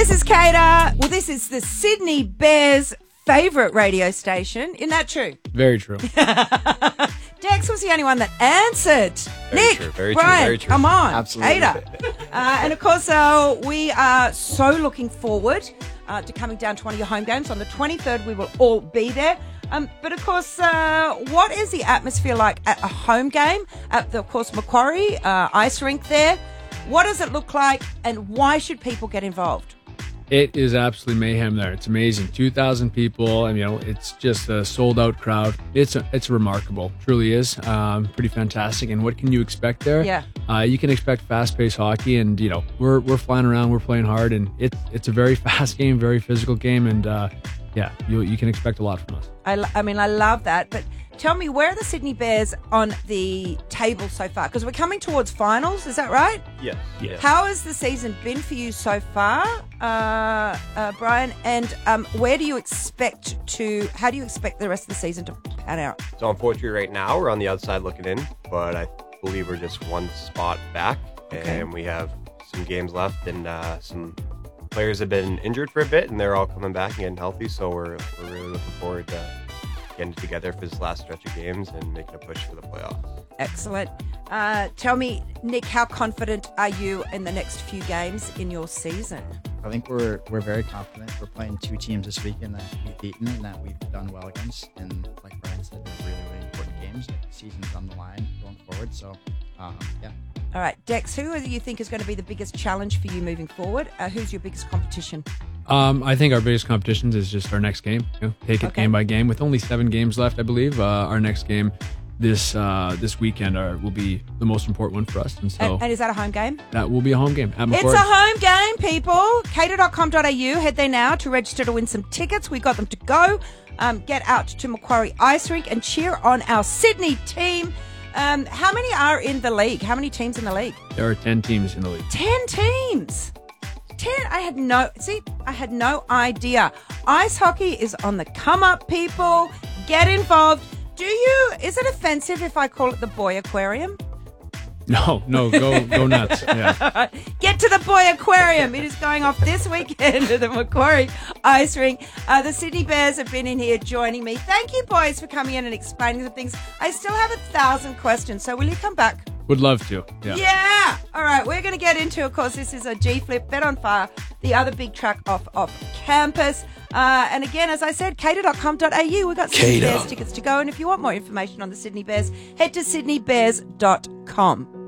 This is Cater. Well, this is the Sydney Bears' favourite radio station. Isn't that true? Very true. Dex was the only one that answered. Very Nick, true, very Brian, true, very true. come on. Absolutely. Cater. And of course, we are so looking forward to coming down to one of your home games. On the 23rd, we will all be there. But of course, what is the atmosphere like at a home game at the, of course, Macquarie ice rink there? What does it look like, and why should people get involved? It is absolutely mayhem there. It's amazing. 2,000 people, and it's just a sold-out crowd. It's remarkable. Truly is. Pretty fantastic. And what can you expect there? Yeah. You can expect fast-paced hockey, and we're flying around, we're playing hard, and it's a very fast game, very physical game, and you can expect a lot from us. I mean, I love that, but tell me, where are the Sydney Bears on the table so far? Because we're coming towards finals, is that right? Yes. Yeah. How has the season been for you so far, Brian? And how do you expect the rest of the season to pan out? So unfortunately right now we're on the outside looking in, but I believe we're just one spot back, and we have some games left, and some players have been injured for a bit, and they're all coming back and getting healthy, so we're really looking forward to getting together for this last stretch of games and making a push for the playoffs. Excellent. Tell me, Nick, how confident are you in the next few games in your season? I think we're very confident. We're playing two teams this weekend that we've beaten and that we've done well against. And like Brian said, they're really, really important games. The season's on the line going forward. So, yeah. All right, Dex, who do you think is going to be the biggest challenge for you moving forward? Who's your biggest competition? I think our biggest competition is just our next game. Take it game by game. With only 7 games left, I believe, our next game this weekend will be the most important one for us. And so, and is that a home game? That will be a home game at Macquarie. It's a home game, people. Cater.com.au. Head there now to register to win some tickets. We got them to go. Get out to Macquarie Ice Rink and cheer on our Sydney team. How many are in the league? How many teams in the league? There are 10 teams in the league. 10 teams. 10. I had no idea. Ice hockey is on the come up, people. Get involved. Is it offensive if I call it the Boy Aquarium? No, go nuts. Yeah. Get to the Boy Aquarium. It is going off this weekend at the Macquarie Ice Rink. The Sydney Bears have been in here joining me. Thank you, boys, for coming in and explaining the things. I still have 1,000 questions, so will you come back? Would love to. Yeah. All right, we're going to get into, of course, this is a G-Flip, Bet on Fire, the other big track off campus. And again, as I said, cater.com.au. We've got Sydney Bears tickets to go. And if you want more information on the Sydney Bears, head to sydneybears.com.